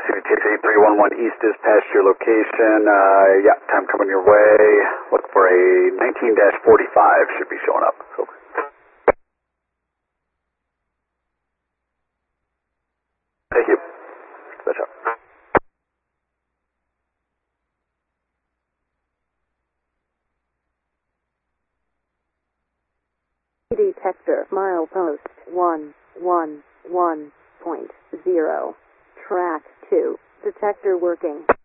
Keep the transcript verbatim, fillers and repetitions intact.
C V T X eight three one one East is past your location. Uh, yeah, time coming your way. Look for a nineteen forty-five should be showing up. So. Thank you. That's up. Detector, milepost one one one point zero. Track two. Detector working.